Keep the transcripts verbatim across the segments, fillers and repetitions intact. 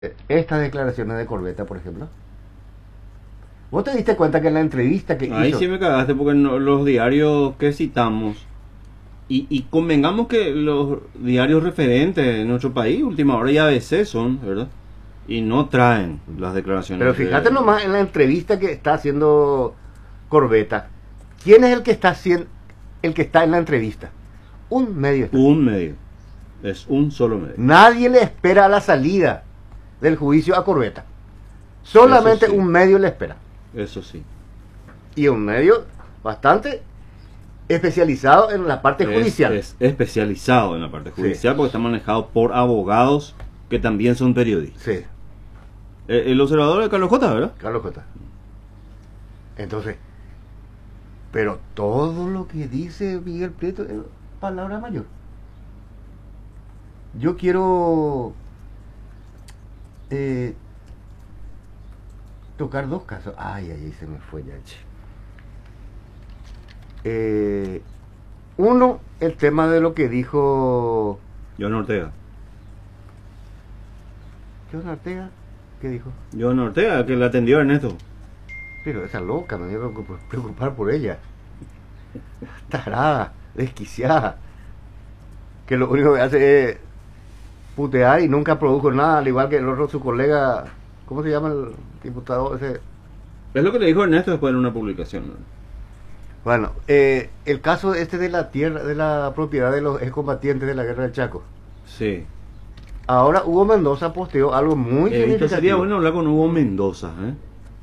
estas declaraciones de Corbetta, por ejemplo? ¿Vos te diste cuenta que en la entrevista que Ahí hizo... sí me cagaste porque no- los diarios que citamos, y, y convengamos que los diarios referentes en nuestro país, Última Hora y A B C son, ¿verdad? Y no traen las declaraciones. Pero fíjate de- nomás en la entrevista que está haciendo Corbetta. ¿Quién es el que está haciendo, el que está en la entrevista? Un medio. Un medio. Es un solo medio. Nadie le espera a la salida del juicio a Corbetta. Solamente Eso sí. un medio le espera. Eso sí. Y un medio bastante especializado en la parte Es, judicial. es especializado en la parte Sí. judicial porque está manejado por abogados que también son periodistas. Sí, Eh, el observador de Carlos J, ¿verdad? Carlos Cota. Entonces, pero todo lo que dice Miguel Prieto es palabra mayor. Yo quiero eh, tocar dos casos. Ay, ay, ay, se me fue ya. Che. Eh, uno, el tema de lo que dijo John Ortega. John Ortega. ¿Qué dijo? John Ortega, que le atendió a Ernesto. Pero esa loca, me voy a preocupar por ella. Tarada, desquiciada. Que lo único que hace es putear y nunca produjo nada, al igual que el otro, su colega, ¿cómo se llama el diputado ese? Es lo que le dijo Ernesto después de una publicación, ¿no? Bueno, eh, el caso este de la tierra, de la propiedad de los excombatientes de la guerra del Chaco. Sí. Ahora Hugo Mendoza posteó algo muy Eh, esto significativo. sería bueno hablar con Hugo Mendoza, ¿eh?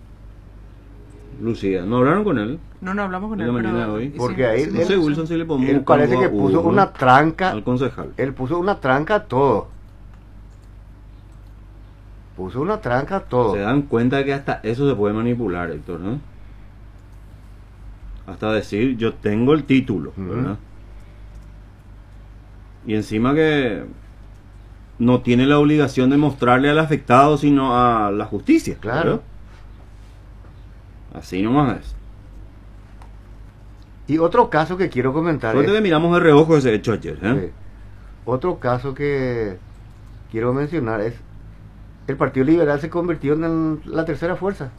Lucía, ¿no hablaron con él? No, no hablamos con En él. la mañana pero- de hoy. sí, Porque ahí sí, No sé, sí. Wilson, si le podemos Él buscar parece algo que a puso Hugo, una ¿no? tranca, Al concejal. él puso una tranca a todo. Puso una tranca a todo. Se dan cuenta que hasta eso se puede manipular, Héctor, ¿no? Hasta decir, yo tengo el título, Ujú. ¿verdad? Y encima que no tiene la obligación de mostrarle al afectado, sino a la justicia. Claro. ¿verdad? Así nomás es. Y otro caso que quiero comentar Suerte es, que miramos de reojo ese hecho ayer, ¿eh? sí, otro caso que quiero mencionar es el Partido Liberal se convirtió en la tercera fuerza,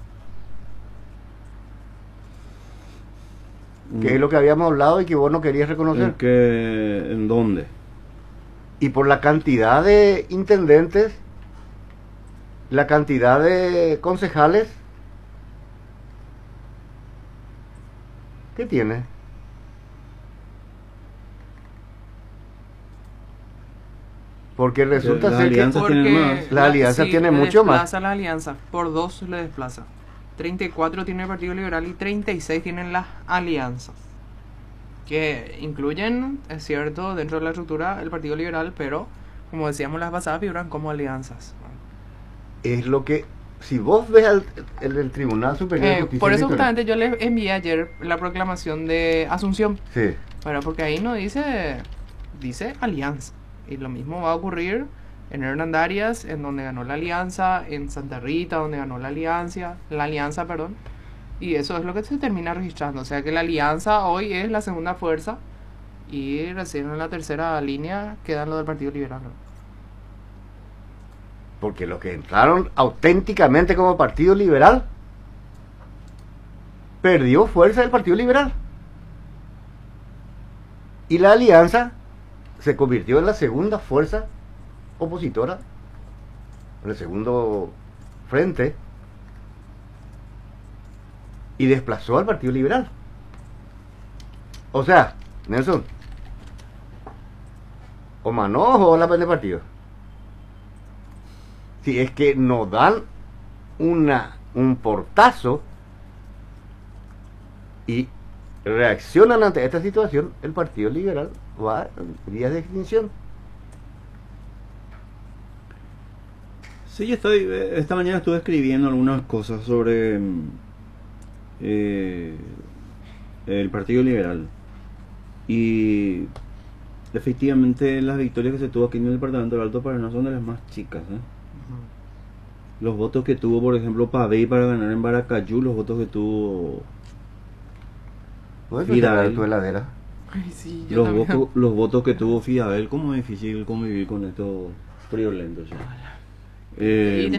que es lo que habíamos hablado y que vos no querías reconocer. ¿En qué- ¿En dónde? Y por la cantidad de intendentes, la cantidad de concejales, ¿qué tiene? Porque resulta Las ser que alianzas Porque tienen más. La alianza sí, tiene le mucho más. desplaza la alianza, por dos le desplaza. treinta y cuatro tiene el Partido Liberal y treinta y seis tienen las alianzas. Que incluyen, es cierto, dentro de la estructura el Partido Liberal, pero como decíamos las pasadas, figuran como alianzas. es lo que, si vos ves al, el, el Tribunal Superior de Eh, Justicia por eso Electoral- justamente yo les envié ayer la proclamación de Asunción. Sí, Bueno, porque ahí no dice, dice alianza. Y lo mismo va a ocurrir en Hernandarias, en donde ganó la alianza, en Santa Rita, donde ganó la alianza, la alianza, perdón. Y eso es lo que se termina registrando. O sea que la alianza hoy es la segunda fuerza y recién en la tercera línea quedan los del Partido Liberal. porque los que entraron auténticamente como Partido Liberal perdió fuerza el Partido Liberal. Y la alianza se convirtió en la segunda fuerza opositora, en el segundo frente, y desplazó al Partido Liberal. O sea, Nelson, o manojo o la de partido. Si es que nos dan una, un portazo y reaccionan ante esta situación, el Partido Liberal va en vías de extinción. Sí, yo estoy. eh, Esta mañana estuve escribiendo algunas cosas sobre mm, eh, el Partido Liberal. Y efectivamente las victorias que se tuvo aquí en el departamento del Alto Paraná son de las más chicas, ¿eh? Los votos que tuvo, por ejemplo, Pavey para ganar en Baracayú, los votos que tuvo ¿Puedes Mira, cerrar él- tu heladera? Ay, sí, yo los, también. votos, los votos que tuvo Fiabel, como es difícil convivir con estos friolentos. ¿Sí? Eh, Y